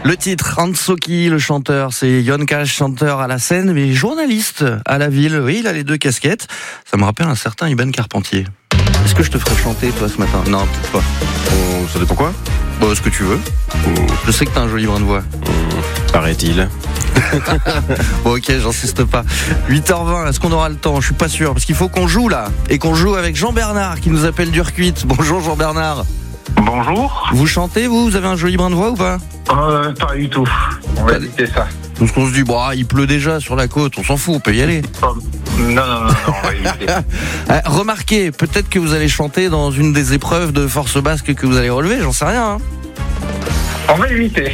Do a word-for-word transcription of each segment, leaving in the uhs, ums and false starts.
Le titre, Hansoki, le chanteur, c'est Jon Cash, chanteur à la scène, mais journaliste à la ville. Oui, il a les deux casquettes. Ça me rappelle un certain Iban Carpentier. Est-ce que je te ferais chanter, toi, ce matin? Non, peut-être pas. Oh, ça dépend quoi? Bon, ce que tu veux. Oh. Je sais que t'as un joli brin de voix. Mmh, paraît-il. Bon, ok, j'insiste pas. huit heures vingt, est-ce qu'on aura le temps? Je suis pas sûr, parce qu'il faut qu'on joue là. Et qu'on joue avec Jean-Bernard, qui nous appelle d'Urquit. Bonjour Jean-Bernard. Bonjour. Vous chantez, vous? Vous avez un joli brin de voix ou pas? euh, Pas du tout. On va éviter ça. Parce qu'on se dit, bah, il pleut déjà sur la côte, on s'en fout, on peut y aller. Oh, non, non, non, non, on va éviter. euh, remarquez, peut-être que vous allez chanter dans une des épreuves de force basque que vous allez relever, j'en sais rien. Hein. On va éviter.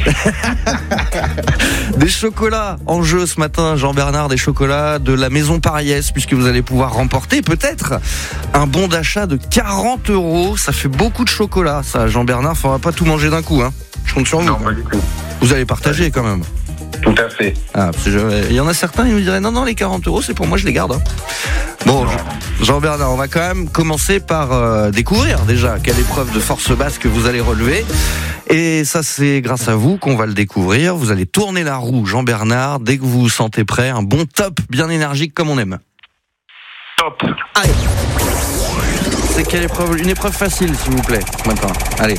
Des chocolats en jeu ce matin, Jean-Bernard, des chocolats de la Maison Pariès, puisque vous allez pouvoir remporter peut-être un bon d'achat de quarante euros. Ça fait beaucoup de chocolat, ça, Jean-Bernard. Faudra pas tout manger d'un coup, hein. Je compte sur vous. Non, pas du tout. Vous allez partager quand même. Tout à fait. Ah, parce que je... Il y en a certains, ils nous diraient non, non, les quarante euros, c'est pour moi, je les garde. Hein. Bon, Jean-Bernard, on va quand même commencer par euh, découvrir déjà quelle épreuve de force basse que vous allez relever. Et ça, c'est grâce à vous qu'on va le découvrir. Vous allez tourner la roue, Jean-Bernard, dès que vous vous sentez prêt. Un bon top, bien énergique comme on aime. Top. Allez. C'est quelle épreuve? Une épreuve facile, s'il vous plaît, maintenant. Allez.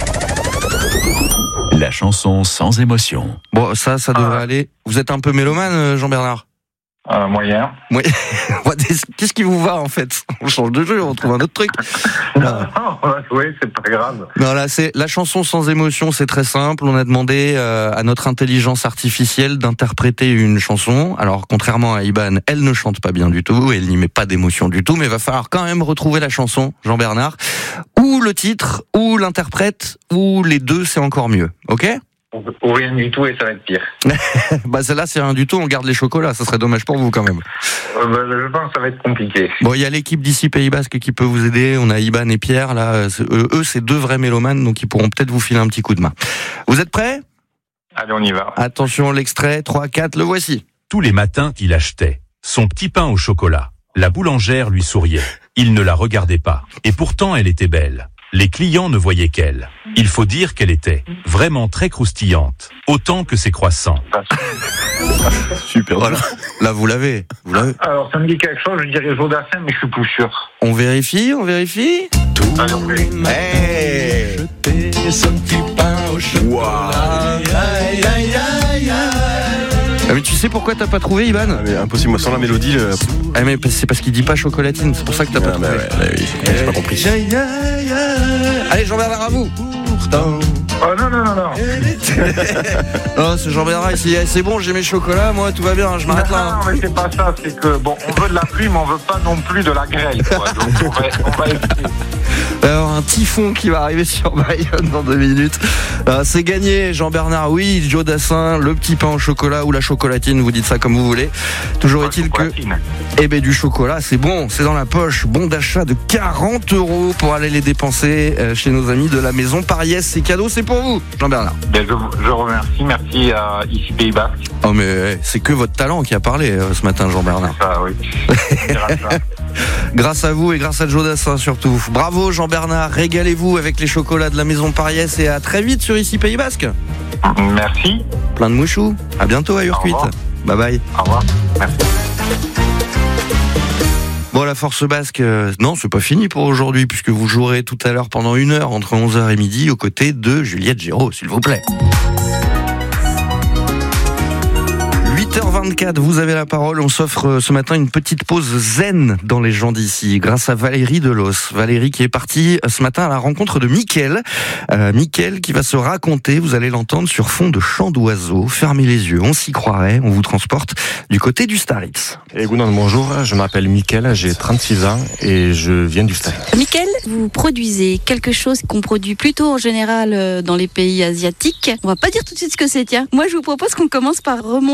La chanson sans émotion. Bon, ça, ça devrait ah. aller. Vous êtes un peu mélomane, Jean-Bernard? Euh, moyen. Oui. Qu'est-ce qui vous va, en fait? On change de jeu, on trouve un autre truc. Non, oui, c'est pas grave. Non, là, c'est la chanson sans émotion, c'est très simple. On a demandé euh, à notre intelligence artificielle d'interpréter une chanson. Alors, contrairement à Iban, elle ne chante pas bien du tout, elle n'y met pas d'émotion du tout, mais il va falloir quand même retrouver la chanson, Jean-Bernard. Ou le titre, ou l'interprète, ou les deux, c'est encore mieux. Ok? Ou rien du tout et ça va être pire. Bah celle-là c'est rien du tout, on garde les chocolats, ça serait dommage pour vous quand même. Euh, bah, je pense que ça va être compliqué. Bon, il y a l'équipe d'ici Pays Basque qui peut vous aider, on a Iban et Pierre, là, eux, eux c'est deux vrais mélomanes, donc ils pourront peut-être vous filer un petit coup de main. Vous êtes prêts? Allez, on y va. Attention, l'extrait, trois, quatre, le voici. Tous les matins, il achetait son petit pain au chocolat. La boulangère lui souriait. Il ne la regardait pas. Et pourtant, elle était belle. Les clients ne voyaient qu'elle. Il faut dire qu'elle était vraiment très croustillante, autant que ses croissants. Super. Voilà. Là, vous l'avez. Vous l'avez. Alors, ça me dit quelque chose, je dirais Jodassin, mais je suis plus sûr. On vérifie, on vérifie. Tout. Allez, on vérifie. Hey. Jeter son petit pain au chocolat. Wow. Aïe, aïe, aïe, aïe. Ah, mais tu sais pourquoi t'as pas trouvé, Iban? Ah, mais impossible, moi sans la mélodie. Le... Ah, mais c'est parce qu'il dit pas chocolatine, c'est pour ça que t'as pas Ah, trouvé. bah ouais, bah oui, j'ai pas compris. Allez, Jean-Bernard, à vous. Oh non, non, non, non. Non, c'est Jean-Bernard ici. C'est bon, j'ai mes chocolats, moi, tout va bien, je m'arrête là. Non, mais c'est pas ça, c'est que, bon, on veut de la pluie, mais on veut pas non plus de la grêle, quoi. Donc, on va, on va éviter. Alors, un typhon qui va arriver sur Bayonne dans deux minutes. Euh, c'est gagné, Jean-Bernard. Oui, Jodassin, le petit pain au chocolat ou la chocolatine, vous dites ça comme vous voulez. Toujours est-il que, eh ben, du chocolat, c'est bon, c'est dans la poche. Bon d'achat de quarante euros pour aller les dépenser euh, chez nos amis de la Maison Pariès. C'est cadeau, c'est pour vous, Jean-Bernard. Ben, je, je remercie, merci à ici Pays Basque. Oh, mais c'est que votre talent qui a parlé euh, ce matin, Jean-Bernard. Ça, oui. Grâce à... Grâce à vous et grâce à Jodassin surtout. Bravo Jean-Bernard, régalez-vous avec les chocolats de la Maison Pariès et à très vite sur ici Pays Basque. Merci. Plein de mouchous. À bientôt à Urquit. Bye bye. Au revoir. Merci. Bon, la force basque, euh, non, c'est pas fini pour aujourd'hui puisque vous jouerez tout à l'heure pendant une heure entre onze heures et midi aux côtés de Juliette Géraud, s'il vous plaît. huit heures vingt-quatre, vous avez la parole. On s'offre ce matin une petite pause zen dans les gens d'ici, grâce à Valérie Delos. Valérie qui est partie ce matin à la rencontre de Mickaël. Euh, Mickaël qui va se raconter, vous allez l'entendre, sur fond de chant d'oiseaux. Fermez les yeux, on s'y croirait. On vous transporte du côté du Staritz. Et Gounan, bonjour, je m'appelle Mickaël, j'ai trente-six ans et je viens du Staritz. Mickaël, vous produisez quelque chose qu'on produit plutôt en général dans les pays asiatiques. On va pas dire tout de suite ce que c'est, tiens. Moi, je vous propose qu'on commence par remonter le fil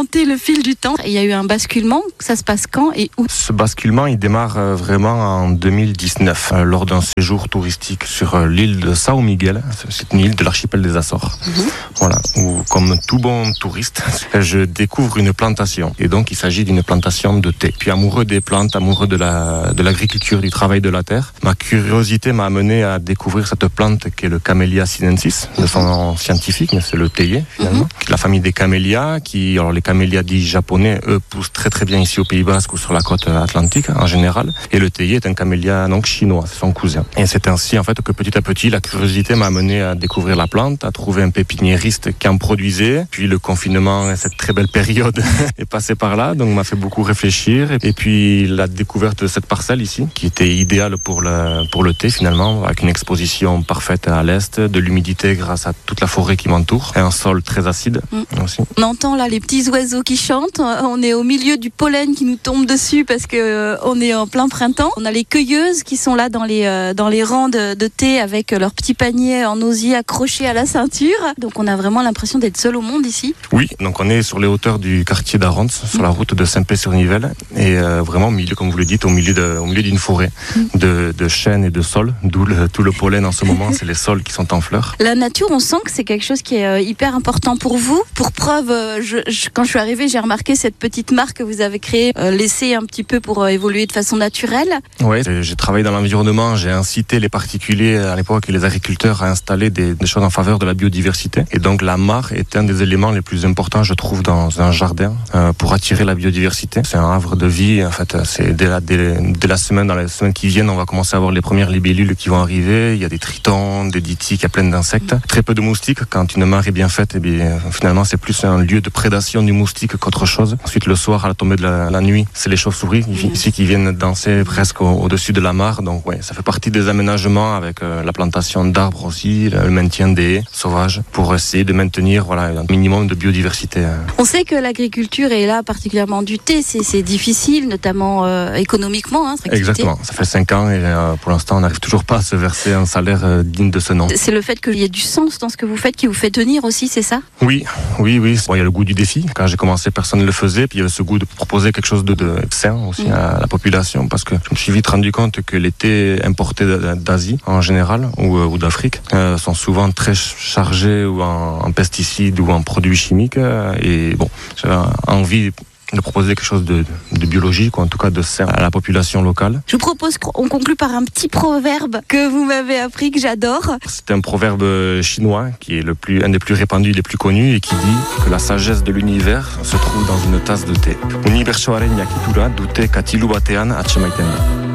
fil du temps. Il y a eu un basculement. Ça se passe quand et où? Ce basculement, il démarre vraiment en deux mille dix-neuf, lors d'un séjour touristique sur l'île de São Miguel. C'est une île de l'archipel des Açores. Mmh. Voilà, où, comme tout bon touriste, je découvre une plantation. Et donc, il s'agit d'une plantation de thé. Puis, amoureux des plantes, amoureux de la, de l'agriculture, du travail de la terre, ma curiosité m'a amené à découvrir cette plante qui est le Camellia sinensis, de son nom scientifique, mais c'est le théier, finalement. Mmh. La famille des camélias, qui, alors les camélias dits japonais, eux, poussent très très bien ici au Pays Basque ou sur la côte atlantique, en général. Et le théier est un camélia, donc, chinois, c'est son cousin. Et c'est ainsi, en fait, que petit à petit, la curiosité m'a amené à découvrir la plante, à trouver un pépiniériste qui en produisait. Puis le confinement, cette très belle période, est passé par là, donc m'a fait beaucoup réfléchir. Et puis la découverte de cette parcelle ici, qui était idéale pour le, pour le thé finalement, avec une exposition parfaite à l'est, de l'humidité grâce à toute la forêt qui m'entoure, et un sol très acide mmh. aussi. On entend là les petits oiseaux qui chantent, on est au milieu du pollen qui nous tombe dessus parce que euh, on est en plein printemps. On a les cueilleuses qui sont là dans les, euh, dans les rangs de, de thé avec leurs petits paniers en osier accrochés à la ceinture. Donc on a vraiment l'impression d'être seul au monde ici. Oui, donc on est sur les hauteurs du quartier d'Arons, sur la route de Saint-Pé-sur-Nivelle, et euh, vraiment au milieu, comme vous le dites, au milieu, de, au milieu d'une forêt de, de chênes et de saules, d'où le, tout le pollen en ce moment, c'est les saules qui sont en fleurs. La nature, on sent que c'est quelque chose qui est euh, hyper important pour vous. Pour preuve, euh, je, je, quand je suis arrivée, j'ai remarqué cette petite marque que vous avez créée, euh, laissée un petit peu pour euh, évoluer de façon naturelle. Oui, j'ai travaillé dans l'environnement, j'ai incité les particuliers à l'époque et les agriculteurs à installer des, des choses en faveur de la biodiversité. Et donc la mare est un des éléments les plus importants, je trouve, dans un jardin euh, pour attirer la biodiversité. C'est un havre de vie. En fait, c'est dès la, dès, dès la semaine, dans les semaines qui viennent, on va commencer à voir les premières libellules qui vont arriver. Il y a des tritons, des dytiques, il y a plein d'insectes. Très peu de moustiques. Quand une mare est bien faite, eh bien, finalement, c'est plus un lieu de prédation du moustique qu'autre chose. Ensuite, le soir, à la tombée de la, la nuit, c'est les chauves-souris ici qui viennent danser presque au, au-dessus de la mare. Donc, ouais, ça fait partie des aménagements avec euh, la plantation d'arbres aussi, le maintien des haies sauvages pour essayer de maintenir voilà, un minimum de biodiversité. On sait que l'agriculture est là, particulièrement du thé, c'est, c'est difficile, notamment euh, économiquement. Hein, Exactement, ça fait cinq ans et euh, pour l'instant on n'arrive toujours pas à se verser un salaire euh, digne de ce nom. C'est le fait qu'il y ait du sens dans ce que vous faites qui vous fait tenir aussi, c'est ça? Oui, oui, oui. Bon, il y a le goût du défi. Quand j'ai commencé, personne ne le faisait, puis il y avait ce goût de proposer quelque chose de, de sain aussi mmh. à la population, parce que je me suis vite rendu compte que les thés importés d'Asie en général ou, ou d'Afrique euh, sont souvent très chargés ou en, en pesticides ou en produits chimiques euh, et bon, j'avais envie de proposer quelque chose de, de biologique ou en tout cas de sain à la population locale. Je vous propose qu'on conclue par un petit proverbe que vous m'avez appris, que j'adore. C'est un proverbe chinois qui est le plus, un des plus répandus, les plus connus et qui dit que la sagesse de l'univers se trouve dans une tasse de thé. Unibertsoaren jakitura dute katilu batean atsemaiten da.